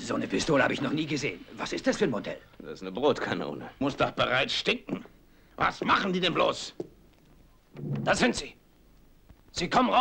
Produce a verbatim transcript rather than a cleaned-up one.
So eine Pistole habe ich noch nie gesehen. Was ist das für ein Modell? Das ist eine Brotkanone. Muss doch bereits stinken. Was machen die denn bloß? Da sind sie. Sie kommen raus.